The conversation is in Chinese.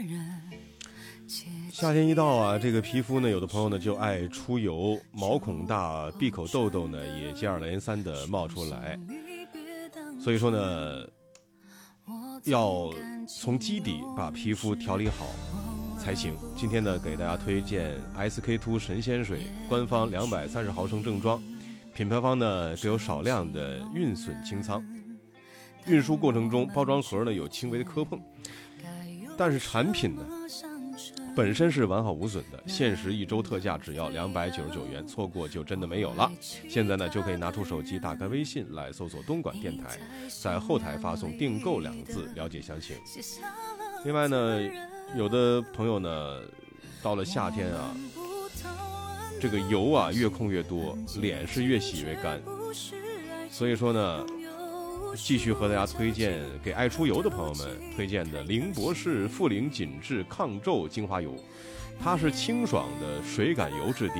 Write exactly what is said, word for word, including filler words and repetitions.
夏天一到啊，这个皮肤呢，有的朋友呢就爱出油，毛孔大，闭口痘痘呢也接二连三的冒出来。所以说呢，要从基底把皮肤调理好才行。今天呢，给大家推荐 S K 二 神仙水，官方两百三十毫升正装，品牌方呢只有少量的运损清仓，运输过程中包装盒呢有轻微的磕碰，但是产品呢本身是完好无损的，限时一周特价只要两百九十九元，错过就真的没有了。现在呢就可以拿出手机，打开微信来搜索东莞电台，在后台发送订购两个字了解详情。另外呢，有的朋友呢到了夏天啊，这个油啊越控越多，脸是越洗越干，所以说呢继续和大家推荐给爱出油的朋友们推荐的凌博士负零紧致抗皱精华油，它是清爽的水感油质地，